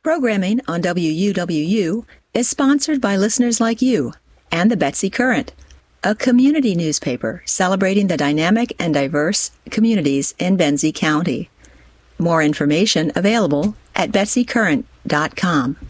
Programming on WUWU is sponsored by listeners like you and the Betsy Current, a community newspaper celebrating the dynamic and diverse communities in Benzie County. More information available at betsycurrent.com.